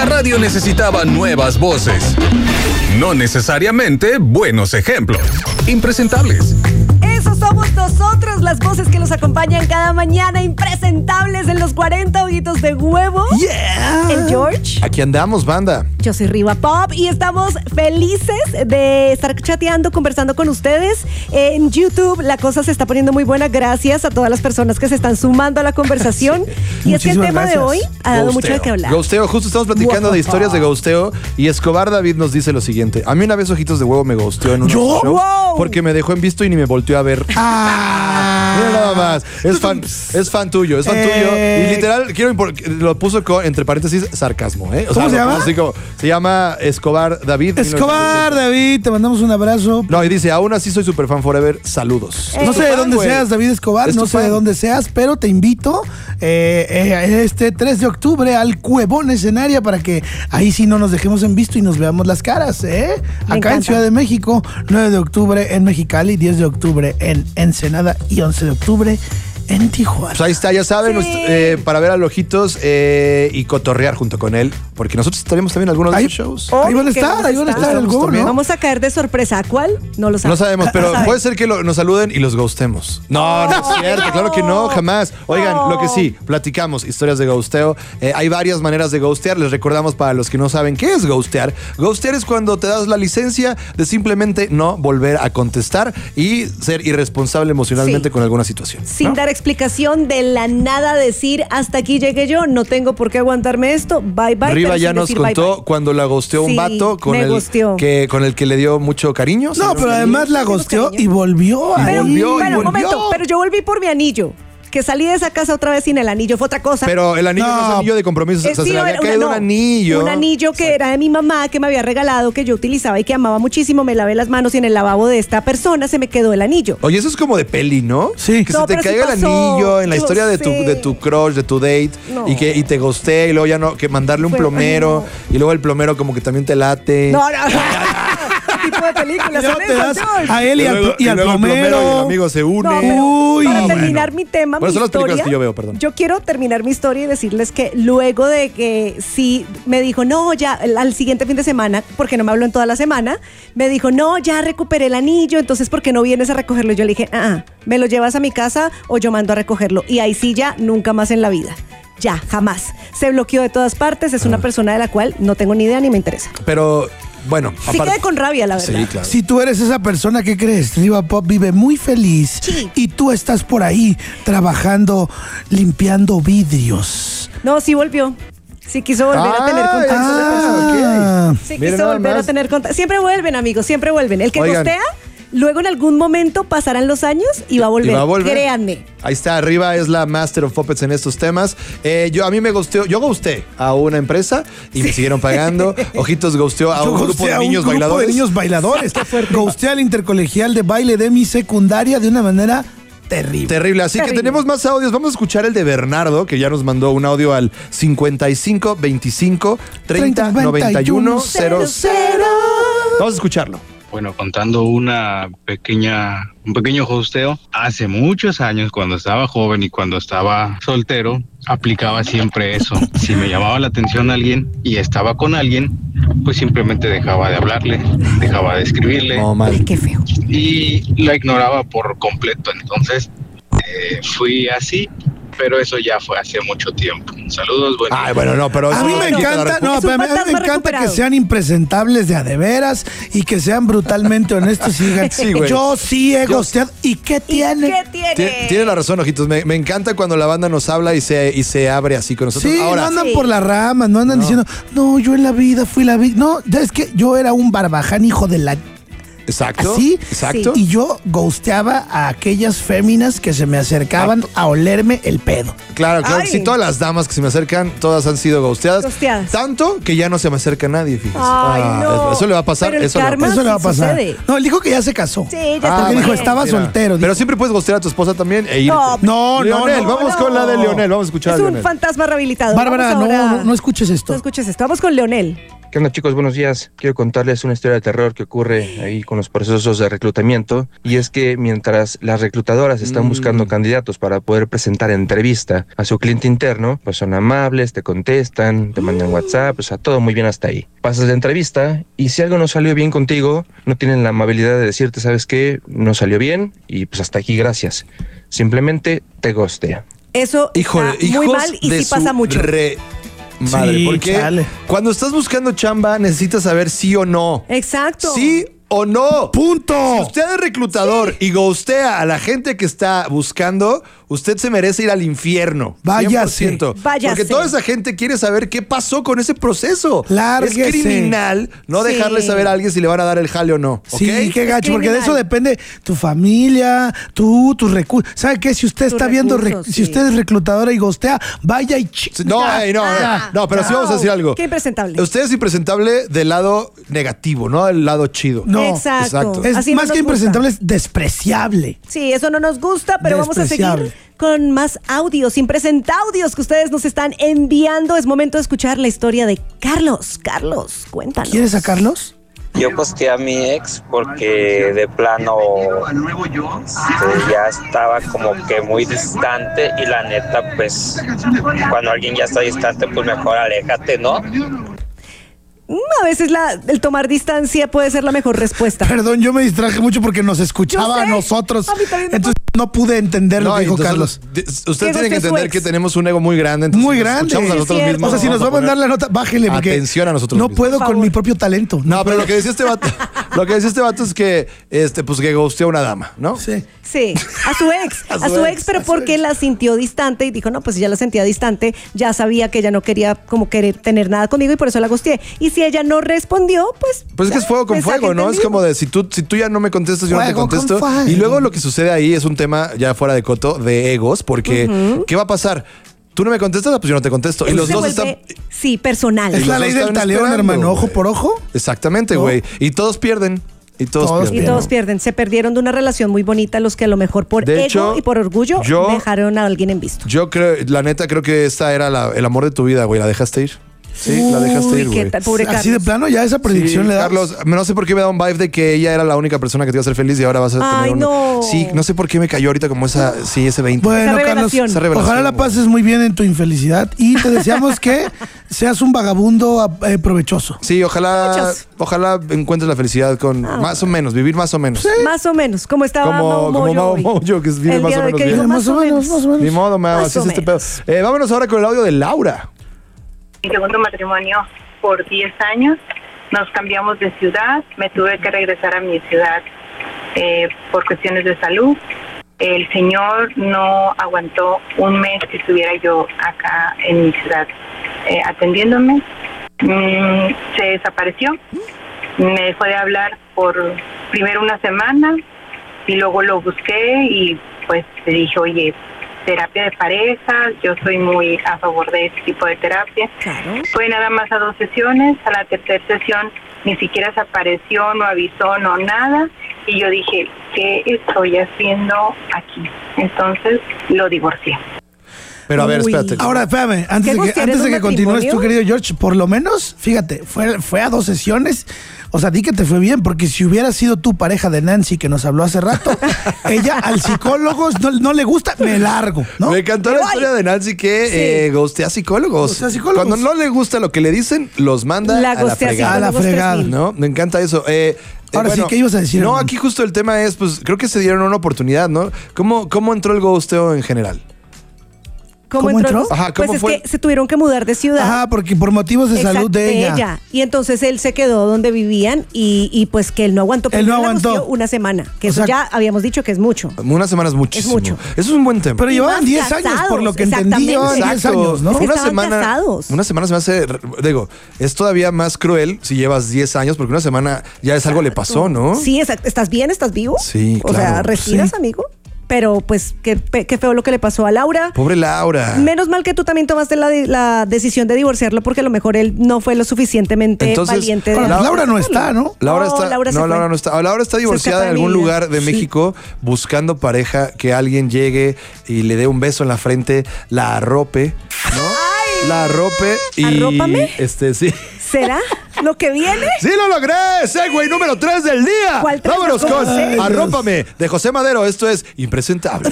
La radio necesitaba nuevas voces, no necesariamente buenos ejemplos. Impresentables. Eso somos nosotros, las voces que los acompañan cada mañana, impresentables en los 40 ojitos de huevo. Yeah. El George. Aquí andamos, banda. Yo soy Riva Pop y estamos felices de estar chateando, conversando con ustedes. En YouTube la cosa se está poniendo muy buena gracias a todas las personas que se están sumando a la conversación. Sí. Y es que el tema Muchísimas de hoy gracias. ha dado Ghosteo. mucho de qué hablar. Ghosteo, justo estamos platicando de historias de ghosteo y Escobar David nos dice lo siguiente. A mí una vez Ojitos de Huevo me ghosteó en un show Wow. porque me dejó en visto y ni me volteó a ver. Mira nada más. Es fan tuyo, es fan tuyo. Y literal, lo puso entre paréntesis sarcasmo, ¿eh? O ¿Cómo se llama? Así como, se llama Escobar David. Escobar David, te mandamos un abrazo. No, y dice, aún así soy super fan forever, saludos. No sé de dónde seas, David Escobar, Es no tu sé de fan. dónde seas, pero te invito este 3 de octubre al Cuevón Escenaria para que ahí sí no nos dejemos en visto y nos veamos las caras, ¿eh? Me Acá encanta. en Ciudad de México, 9 de octubre en Mexicali, 10 de octubre en Ensenada y 11 de octubre en Tijuana. Pues ahí está, ya saben, Sí. para ver al Ojitos y cotorrear junto con él, porque nosotros estaremos también en algunos de Ahí- sus shows. Ahí van a que estar, vamos ahí van a estar Estamos algunos, también. ¿no? Vamos a caer de sorpresa. ¿A cuál? No lo No sabemos. sabemos, pero No sabe. puede ser que nos saluden y los ghostemos. No, no es cierto, claro que no, jamás. Oigan, No. lo que sí, platicamos historias de ghosteo. Hay varias maneras de ghostear. Les recordamos para los que no saben qué es ghostear. Ghostear es cuando te das la licencia de simplemente no volver a contestar y ser irresponsable emocionalmente Sí. con alguna situación. Sin ¿no? dar explicación, de la nada decir hasta aquí llegué yo, no tengo por qué aguantarme esto, bye bye. Riva pero ya sin nos decir bye, contó bye. cuando la ghosteó un Sí, vato con me el ghosteó. con el que le dio mucho cariño. No, pero además la gosteó cariño. y volvió a Pero, volvió, bueno, un volvió. momento, pero yo volví por mi anillo. Que salí de esa casa otra vez sin el anillo, fue otra cosa. Pero el anillo no, es No. anillo de compromiso, o sea, se Sí, le había era caído un anillo. Un anillo que era de mi mamá, que me había regalado, que yo utilizaba y que amaba muchísimo. Me lavé las manos y en el lavabo de esta persona se me quedó el anillo. Oye, eso es como de peli, ¿no? Sí. Que No, se te pero sí caiga el pasó. anillo en la Yo historia de sé. tu crush, de tu date, No. y te gosté, y luego ya no, que mandarle un Fue- plomero, ay, y luego el plomero como que también te late. No, no. ¿Qué tipo de películas Ya son te esas, das George? a él y luego- al luego el plomero. y el amigo se une. No, pero Uy, para no, terminar bueno. mi tema, Bueno, mi son las películas historia, que yo veo, perdón. Yo quiero terminar mi historia y decirles que luego de que sí me dijo, no, ya al siguiente fin de semana, porque no me habló en toda la semana, me dijo, no, ya recuperé el anillo, entonces ¿por qué no vienes a recogerlo? Y yo le dije, me lo llevas a mi casa o yo mando a recogerlo. Y ahí sí ya, nunca más en la vida. Ya, jamás. Se bloqueó de todas partes, es una persona de la cual no tengo ni idea ni me interesa. Pero, bueno. Sí quedé con rabia, la verdad. Sí, claro. Si tú eres esa persona que crees, Riva Pop vive muy feliz Sí. y tú estás por ahí trabajando, limpiando vidrios. No, sí volvió. Sí quiso volver a tener contacto de personas. Sí Miren quiso nada volver a más. tener contacto. Siempre vuelven, amigos, siempre vuelven. El que Oigan. gostea, luego en algún momento pasarán los años y va a volver. Y va a volver. Créanme. Ahí está, arriba es la Master of Puppets en estos temas. Yo ghosteé a una empresa y me siguieron pagando. Ojitos ghosteó a un grupo Ghosteé de a niños bailadores. De niños bailadores. Ghosteé al intercolegial de baile de mi secundaria de una manera terrible. Terrible, así Terrible. que tenemos más audios. Vamos a escuchar el de Bernardo, que ya nos mandó un audio al 55 25 30 91 00. Vamos a escucharlo. Bueno, contando un pequeño hosteo, hace muchos años cuando estaba joven y cuando estaba soltero, aplicaba siempre eso. Si me llamaba la atención alguien y estaba con alguien, pues simplemente dejaba de hablarle, dejaba de escribirle Oh, mal. Ay, qué feo. y la ignoraba por completo. Entonces fui así, pero eso ya fue hace mucho tiempo. Saludos, buen día. Ay, bueno, no, pero A eso mí no me quita la encanta, respuesta. no, Es un pero a mí me fantasma encanta que recuperado. sean impresentables de a de veras y que sean brutalmente honestos y digan, Sí, güey. yo sí he Yo- ghosteado. ¿Y qué tiene? ¿Qué tiene? Tiene la razón, Ojitos. Me encanta cuando la banda nos habla y se abre así con nosotros. Sí, Ahora, no andan Sí. por las ramas, no andan diciendo, no, yo en la vida fui la vida. No, ya es que yo era un barbaján hijo de la... exacto. ¿Así? Exacto. Y yo ghosteaba a aquellas féminas que se me acercaban a olerme el pedo. Claro, Ay. sí, todas las damas que se me acercan, todas han sido ghosteadas. Ghosteadas. Tanto que ya no se me acerca nadie, fíjese. Ay, no. Eso le va a pasar, Pero el eso le va a karma pasar. Eso le va a sí pasar. sucede. No, él dijo que ya se casó. Sí, ya Porque está dijo, bien. estaba Mira. soltero. Pero dijo. siempre puedes ghostear a tu esposa también e irte. No, Leonel, vamos con la de Leonel, vamos a escuchar Es a un Leonel. fantasma rehabilitado. Bárbara, Vamos ahora- no escuches esto. No escuches esto. Vamos con Leonel. ¿Qué onda, chicos? Buenos días. Quiero contarles una historia de terror que ocurre ahí con los procesos de reclutamiento. Y es que mientras las reclutadoras están buscando candidatos para poder presentar entrevista a su cliente interno, pues son amables, te contestan, te mandan WhatsApp, o sea, todo muy bien hasta ahí. Pasas la entrevista y si algo no salió bien contigo, no tienen la amabilidad de decirte, ¿sabes qué? No salió bien y pues hasta aquí, gracias. Simplemente te ghostea. Eso está muy mal y sí pasa mucho. Madre, Sí, porque chale. cuando estás buscando chamba necesitas saber sí o no. Exacto. Sí o no. ¡Punto! Si usted es reclutador y ghostea a la gente que está buscando, usted se merece ir al infierno. Váyase. 100%. Váyase. Porque toda esa gente quiere saber qué pasó con ese proceso. Lárguese. Es criminal no Sí. dejarle saber a alguien si le van a dar el jale o no. ¿Ok? Sí, qué gacho, porque de criminal. eso depende tu familia, tus recursos. ¿Sabe qué? Si usted Tus está viendo, recursos, si sí. usted es reclutadora y ghostea, vaya y No, no, pero sí vamos a decir algo. Qué impresentable. Usted es impresentable del lado negativo, no del lado chido. No, Exacto. exacto. Es Así no más nos que gusta. impresentable, es despreciable. Sí, eso no nos gusta, pero vamos a seguir Despreciable. con más audios, impresentaudios que ustedes nos están enviando. Es momento de escuchar la historia de Carlos. Carlos, cuéntanos. ¿Quieres sacarlos? Yo posteé a mi ex porque de plano ya estaba como que muy distante y la neta pues cuando alguien ya está distante pues mejor aléjate, ¿no? A veces el tomar distancia puede ser la mejor respuesta. Perdón, yo me distraje mucho porque nos escuchaba Yo sé. a nosotros. A mí también me Entonces no pude entender lo que dijo entonces, Carlos. Usted tiene que gostee su entender ex. que tenemos un ego muy grande. entonces Muy nos grande. escuchamos a Sí, nosotros es cierto. mismos. O sea, si nos va a Vamos mandar la nota, bájele. Porque atención a nosotros no mismos. puedo Por con favor. mi propio talento. No, pero lo que decía este vato, es que pues que ghosteó a una dama, ¿no? Sí. Sí, a su ex, A a su su ex, ex, pero porque la sintió distante y dijo, no, pues si ya la sentía distante, ya sabía que ella no quería como querer tener nada conmigo y por eso la ghosteé. Y si ella no respondió, pues... Pues es que es fuego con mensaje fuego, ¿no? Es entendido. como de si tú ya no me contestas, yo no te Fuego con contesto. fuego. Y luego lo que sucede ahí es un tema ya fuera de coto de egos, porque ¿qué va a pasar? Tú no me contestas, pues yo no te contesto. Y Eso los se dos vuelve, están. sí, personal. Es la los ley dos del están talión, esperando, hermano. Ojo güey. por ojo. Exactamente, ¿No? güey. Y todos pierden. Y todos Todos pierden. Y todos ¿no? pierden. Se perdieron de una relación muy bonita los que a lo mejor por De ego hecho, y por orgullo yo- dejaron a alguien en visto. Yo creo, la neta, creo que esta era el amor de tu vida, güey. ¿La dejaste ir? Sí, la dejaste ir, Uy, qué güey. tal, pobre Así de Carlos. plano, ya esa predicción Sí, le da. Carlos, no sé por qué me da un vibe de que ella era la única persona que te iba a hacer feliz y ahora vas a tener Ay, no. Sí, no sé por qué me cayó ahorita como ese 20. Bueno, Esa Carlos, revelación. Esa revelación, ojalá la güey. pases muy bien en tu infelicidad y te deseamos que seas un vagabundo provechoso. Sí, ojalá encuentres la felicidad con más o menos, vivir más o menos. Más o menos, como estaba Como Mau Mau hoy. Moyo, que vive El más día o de menos que bien. dijo más o menos. más o menos. Ni modo, Mau, Más así o es este pedo. menos. Vámonos ahora con el audio de Laura. Mi segundo matrimonio por 10 años. Nos cambiamos de ciudad. Me tuve que regresar a mi ciudad por cuestiones de salud. El señor no aguantó un mes que estuviera yo acá en mi ciudad atendiéndome. Se desapareció. Me dejó de hablar por primero una semana y luego lo busqué y pues le dije, oye, terapia de pareja, yo soy muy a favor de este tipo de terapia. Claro. Fue nada más a 2 sesiones, a la tercera sesión ni siquiera se apareció, no avisó, no nada, y yo dije, ¿qué estoy haciendo aquí? Entonces lo divorcié. Pero a ver, Uy. espérate. Ahora, espérame, antes ¿Qué de que continúes matrimonio? tú, querido George, por lo menos, fíjate, fue a 2 sesiones. O sea, di que te fue bien, porque si hubiera sido tu pareja de Nancy que nos habló hace rato, ella al psicólogo no le gusta, me largo, ¿no? Me encantó la historia de Nancy que ghostea psicólogos. Ghostea psicólogos. Cuando no le gusta lo que le dicen, los manda La a la ghostea fregada. A la psicólogos fregada. 3000. ¿No? Me encanta eso. Ahora sí, ¿qué ibas a decir, No, hermano? aquí justo el tema es, pues, creo que se dieron una oportunidad, ¿no? ¿Cómo entró el ghosteo en general? ¿Cómo ¿Cómo entró? entró? Ajá, ¿cómo pues fue? es que se tuvieron que mudar de ciudad. Ajá, porque por motivos de salud Exacto, de ella. Y entonces él se quedó donde vivían y pues que él no aguantó. Él no Primero la aguantó. gosteó una semana, que O eso sea, ya habíamos dicho que es mucho. Una semana es muchísimo. Es mucho. Eso es un buen tema. Pero Y llevaban más 10 años, por lo que entendí, exactamente. llevaban 10 Exacto. años, ¿no? Es que Una estaban semana, casados. una semana se me hace, digo, es todavía más cruel si llevas 10 años, porque una semana ya es algo le pasó, ¿no? Sí, exacto. ¿Estás bien? ¿Estás vivo? Sí, O sea, claro. ¿respiras, Sí. amigo? Pero pues qué feo lo que le pasó a Laura. Pobre Laura. Menos mal que tú también tomaste la decisión de divorciarlo porque a lo mejor él no fue lo suficientemente Entonces, valiente. de Ahora, hacerlo. Laura no está, ¿no? Laura No, está, Laura se no, fue. Laura no está. Laura está Se divorciada escapa en de algún mi vida. lugar de México buscando pareja, que alguien llegue y le dé un beso en la frente, la arrope, ¿no? La arrope y ¿Arrópame? sí. ¿Será? lo que viene. ¡Sí lo logré! Segway número 3 del día. ¿Cuál tres? Vámonos ¿Cómo con sé? Arrópame de José Madero. Esto es Impresentable.